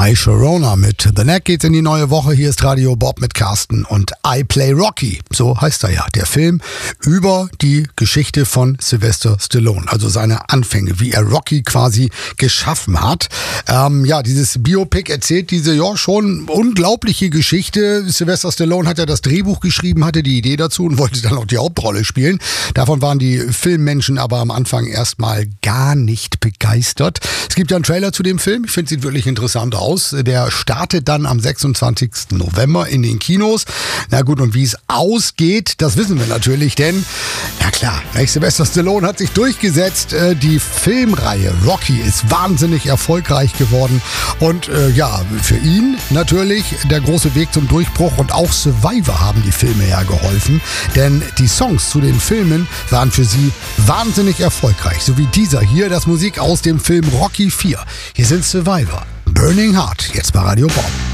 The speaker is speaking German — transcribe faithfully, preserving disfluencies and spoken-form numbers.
My Sharona mit The Neck geht's in die neue Woche. Hier ist Radio Bob mit Carsten und I Play Rocky. So heißt er ja. Der Film über die Geschichte von Sylvester Stallone. Also seine Anfänge, wie er Rocky quasi geschaffen hat. Ähm, ja, dieses Biopic erzählt diese ja schon unglaubliche Geschichte. Sylvester Stallone hat ja das Drehbuch geschrieben, hatte die Idee dazu und wollte dann auch die Hauptrolle spielen. Davon waren die Filmmenschen aber am Anfang erstmal gar nicht begeistert. Es gibt ja einen Trailer zu dem Film. Ich finde, sieht wirklich interessant aus. Der startet dann am sechsundzwanzigsten November in den Kinos. Na gut, und wie es ausgeht, das wissen wir natürlich, denn, ja klar, Sylvester Stallone hat sich durchgesetzt. Die Filmreihe Rocky ist wahnsinnig erfolgreich geworden und äh, ja, für ihn natürlich der große Weg zum Durchbruch und auch Survivor haben die Filme ja geholfen, denn die Songs zu den Filmen waren für sie wahnsinnig erfolgreich, so wie dieser hier, das Musik aus dem Film Rocky vier. Hier sind Survivor, Burning Heart, jetzt bei Radio Bob.